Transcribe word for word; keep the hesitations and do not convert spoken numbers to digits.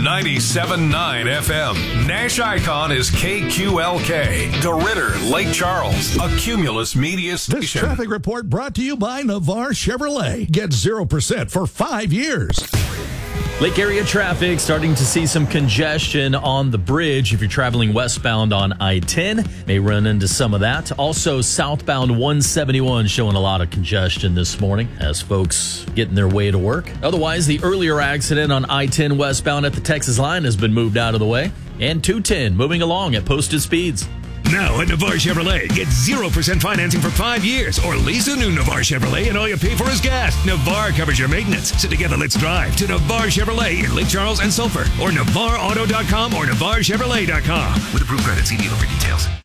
ninety-seven point nine F M. Nash Icon is K Q L K. DeRidder, Lake Charles, a Cumulus Media station. This traffic report brought to you by Navarre Chevrolet. Get zero percent for five years. Lake area traffic starting to see some congestion on the bridge. If you're traveling westbound on I ten, may run into some of that. Also, southbound one seventy-one showing a lot of congestion this morning as folks getting their way to work. Otherwise, the earlier accident on I ten westbound at the Texas line has been moved out of the way. And two ten moving along at posted speeds. Now at Navarre Chevrolet, get zero percent financing for five years or lease a new Navarre Chevrolet and all you pay for is gas. Navarre covers your maintenance. So together, let's drive to Navarre Chevrolet in Lake Charles and Sulphur or Navarre Auto dot com or Navarre Chevrolet dot com. With approved credit, see dealer for details.